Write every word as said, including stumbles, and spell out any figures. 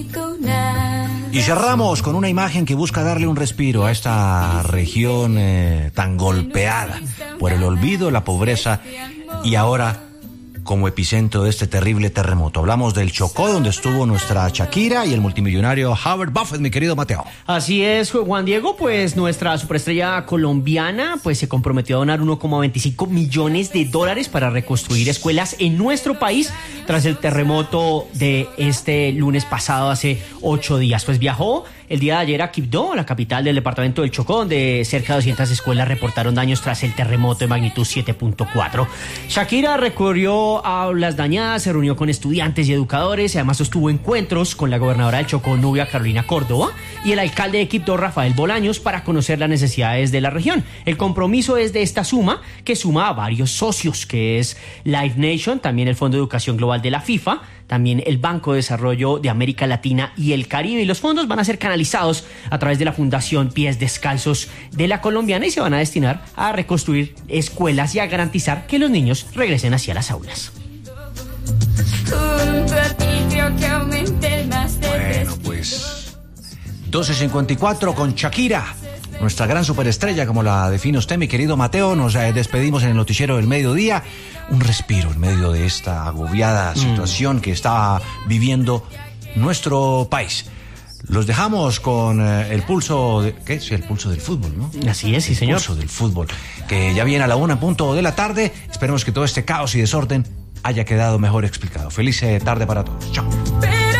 Y cerramos con una imagen que busca darle un respiro a esta región eh, tan golpeada por el olvido, la pobreza y ahora como epicentro de este terrible terremoto. Hablamos del Chocó, donde estuvo nuestra Shakira y el multimillonario Howard Buffett, mi querido Mateo. Así es, Juan Diego, pues nuestra superestrella colombiana pues se comprometió a donar uno coma veinticinco millones de dólares para reconstruir escuelas en nuestro país tras el terremoto de este lunes pasado, hace ocho días. Pues viajó el día de ayer a Quibdó, la capital del departamento del Chocó, donde cerca de doscientas escuelas reportaron daños tras el terremoto de magnitud siete punto cuatro. Shakira recorrió aulas dañadas, se reunió con estudiantes y educadores y además sostuvo encuentros con la gobernadora del Chocó, Nubia Carolina Córdoba, y el alcalde de Quibdó, Rafael Bolaños, para conocer las necesidades de la región. El compromiso es de esta suma, que suma a varios socios, que es Live Nation, también el Fondo de Educación Global de la FIFA, también el Banco de Desarrollo de América Latina y el Caribe, y los fondos van a ser canalizados a través de la Fundación Pies Descalzos de la Colombiana y se van a destinar a reconstruir escuelas y a garantizar que los niños regresen hacia las aulas. Bueno, pues doce cincuenta y cuatro con Shakira, nuestra gran superestrella, como la define usted, mi querido Mateo. Nos eh, despedimos en el noticiero del mediodía. Un respiro en medio de esta agobiada situación mm. que está viviendo nuestro país. Los dejamos con eh, el pulso, de, ¿qué? Sí, el pulso del fútbol, ¿no? Así es, sí, señor. El pulso del fútbol, que ya viene a la una en punto de la tarde. Esperemos que todo este caos y desorden haya quedado mejor explicado. Feliz tarde para todos. Chao.